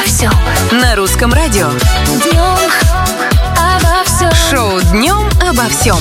всем. На русском радио. Днем обо всем. Шоу «Днем обо всем».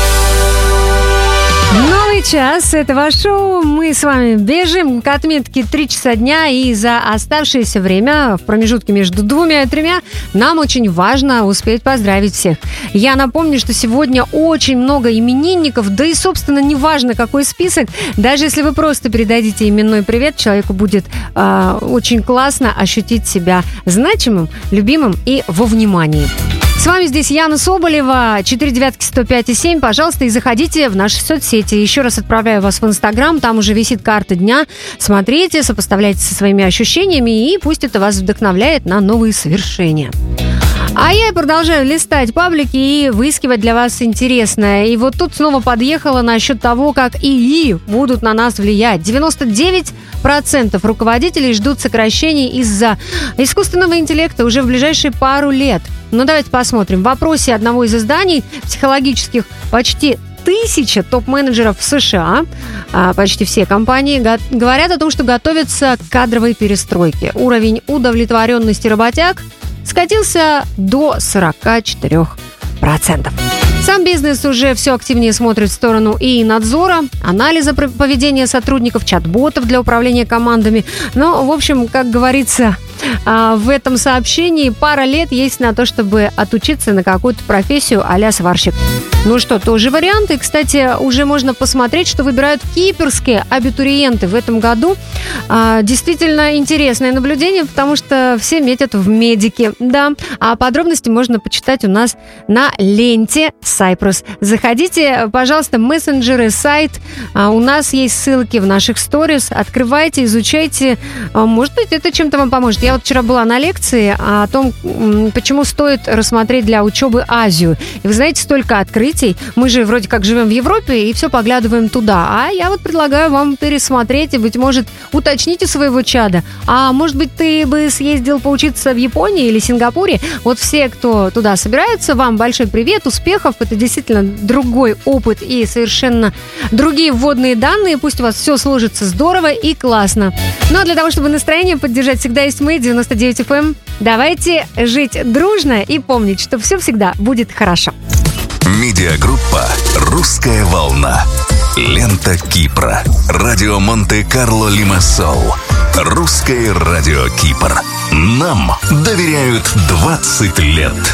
Новый час этого шоу. Мы с вами бежим к отметке 3 часа дня. И за оставшееся время, в промежутке между 2 и 3, нам очень важно успеть поздравить всех. Я напомню, что сегодня очень много именинников. Да и, собственно, неважно, какой список. Даже если вы просто передадите именной привет, человеку будет очень классно ощутить себя значимым, любимым и во внимании. С вами здесь Яна Соболева, 499-105-7. Пожалуйста, и заходите в наши соцсети. Еще раз отправляю вас в Инстаграм, там уже висит карта дня. Смотрите, сопоставляйте со своими ощущениями, и пусть это вас вдохновляет на новые свершения. А я продолжаю листать паблики и выискивать для вас интересное. И вот тут снова подъехала насчет того, как ИИ будут на нас влиять. 99% руководителей ждут сокращений из-за искусственного интеллекта уже в ближайшие пару лет. Но давайте посмотрим. В опросе одного из изданий психологических почти 1000 топ-менеджеров в США, почти все компании, говорят о том, что готовятся к кадровой перестройке. Уровень удовлетворенности работяг скатился до 44%. Сам бизнес уже все активнее смотрит в сторону и надзора, анализа поведения сотрудников, чат-ботов для управления командами. Но, в общем, как говорится в этом сообщении, пара лет есть на то, чтобы отучиться на какую-то профессию а-ля сварщик. Ну что, тоже варианты. Кстати, уже можно посмотреть, что выбирают кипрские абитуриенты в этом году. Действительно интересное наблюдение, потому что все метят в медики. Да, а подробности можно почитать у нас на ленте Cyprus. Заходите, пожалуйста, мессенджеры, сайт. У нас есть ссылки в наших сторис. Открывайте, изучайте. Может быть, это чем-то вам поможет. Я вот вчера была на лекции о том, почему стоит рассмотреть для учебы Азию. И вы знаете, столько открытий. Мы же вроде как живем в Европе и все поглядываем туда. А я вот предлагаю вам пересмотреть и, быть может, уточнить у своего чада. А может быть, ты бы съездил поучиться в Японии или Сингапуре? Вот все, кто туда собираются, вам большой привет, успехов. Это действительно другой опыт и совершенно другие вводные данные. Пусть у вас все сложится здорово и классно. Ну а для того, чтобы настроение поддержать, всегда есть мы, 99 FM. Давайте жить дружно и помнить, что все всегда будет хорошо. Медиагруппа «Русская волна». Лента Кипра. Радио Монте-Карло Лимассол. Русское радио Кипр. Нам доверяют 20 лет.